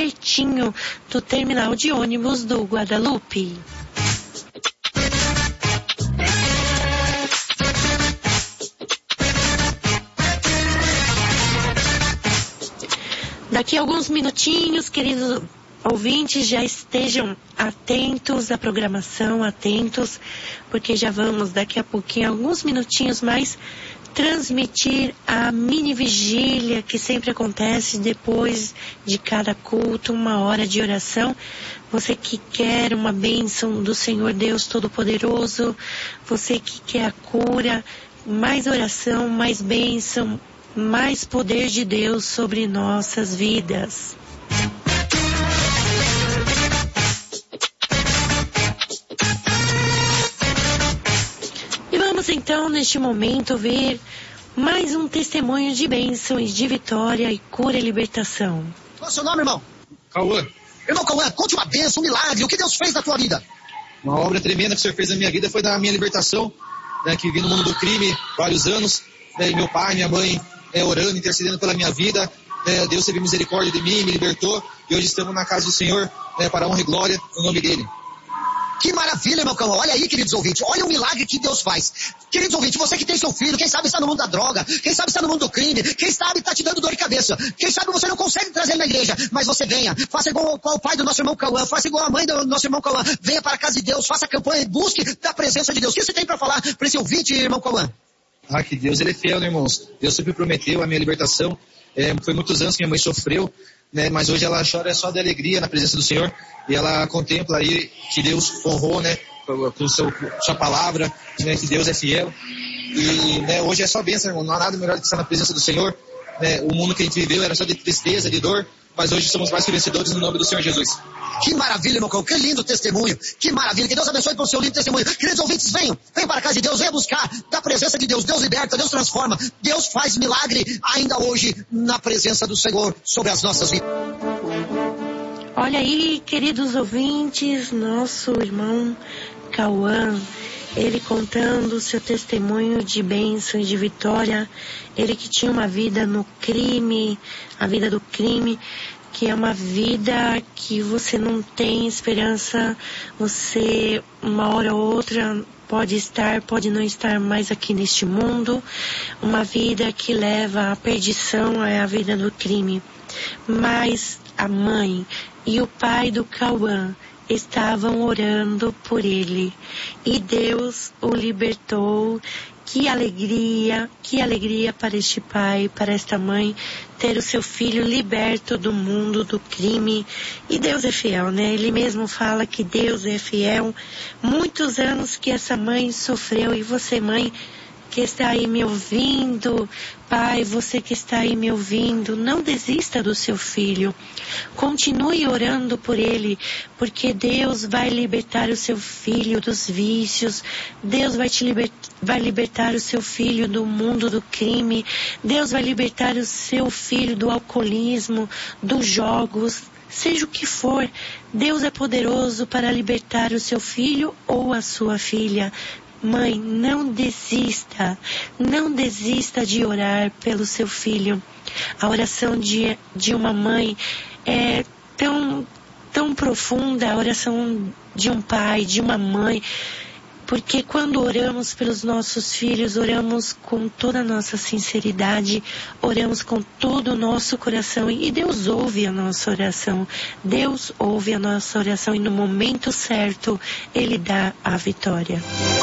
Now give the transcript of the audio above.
direitinho do terminal de ônibus do Guadalupe. Daqui a alguns minutinhos, queridos ouvintes, já estejam atentos à programação, atentos, porque já vamos daqui a pouquinho, alguns minutinhos mais, transmitir a mini vigília que sempre acontece depois de cada culto, 1 hora de oração. Você que quer uma bênção do Senhor Deus Todo-Poderoso, você que quer a cura, mais oração, mais bênção, mais poder de Deus sobre nossas vidas. E vamos então, neste momento, ver mais um testemunho de bênçãos, de vitória e cura e libertação. Qual é o seu nome, irmão? Cauã. Irmão Cauã, conte uma bênção, um milagre, o que Deus fez na tua vida? Uma obra tremenda que o Senhor fez na minha vida foi da minha libertação, né, que vim no mundo do crime vários anos, né, e meu pai, minha mãe, orando, intercedendo pela minha vida, Deus teve misericórdia de mim, me libertou, e hoje estamos na casa do Senhor, para a honra e glória no nome dele. Que maravilha, irmão Cauã. Olha aí, queridos ouvintes, olha o milagre que Deus faz. Queridos ouvintes, você que tem seu filho, quem sabe está no mundo da droga, quem sabe está no mundo do crime, quem sabe está te dando dor de cabeça, quem sabe você não consegue trazer ele na igreja, mas você venha, faça igual o pai do nosso irmão Cauã, faça igual a mãe do nosso irmão Cauã, venha para a casa de Deus, faça a campanha e busque da presença de Deus. O que você tem para falar para esse ouvinte, irmão Cauã? Que Deus, ele é fiel, né, irmãos? Deus sempre prometeu a minha libertação. Foi muitos anos que minha mãe sofreu, né, mas hoje ela chora só de alegria na presença do Senhor, e ela contempla aí que Deus honrou, né, com sua palavra, né, que Deus é fiel. E, né, hoje é só bênção, irmão. Não há nada melhor do que estar na presença do Senhor. Né, o mundo que a gente viveu era só de tristeza, de dor, mas hoje somos mais que vencedores no nome do Senhor Jesus. Que maravilha, irmão Cauã, que lindo testemunho, que maravilha, que Deus abençoe pelo seu lindo testemunho. Queridos ouvintes, venham para a casa de Deus, venham buscar da presença de Deus. Deus liberta, Deus transforma, Deus faz milagre ainda hoje na presença do Senhor sobre as nossas vidas. Olha aí, queridos ouvintes, nosso irmão Cauã, ele contando o seu testemunho de bênção e de vitória, ele que tinha uma vida no crime, a vida do crime, que é uma vida que você não tem esperança, você uma hora ou outra pode estar, pode não estar mais aqui neste mundo, uma vida que leva à perdição, é a vida do crime. Mas a mãe e o pai do Cauã estavam orando por ele e Deus o libertou. Que alegria para este pai, para esta mãe, ter o seu filho liberto do mundo do crime. E Deus é fiel, né? Ele mesmo fala que Deus é fiel. Muitos anos que essa mãe sofreu, e você, mãe, que está aí me ouvindo, pai, você que está aí me ouvindo, não desista do seu filho. Continue orando por ele, porque Deus vai libertar o seu filho dos vícios, Deus vai libertar o seu filho do mundo do crime, Deus vai libertar o seu filho do alcoolismo, dos jogos, seja o que for, Deus é poderoso para libertar o seu filho ou a sua filha. Mãe, não desista de orar pelo seu filho. A oração de uma mãe é tão profunda, a oração de um pai, de uma mãe, porque quando oramos pelos nossos filhos, oramos com toda a nossa sinceridade, oramos com todo o nosso coração, e Deus ouve a nossa oração, Deus ouve a nossa oração, e no momento certo, Ele dá a vitória.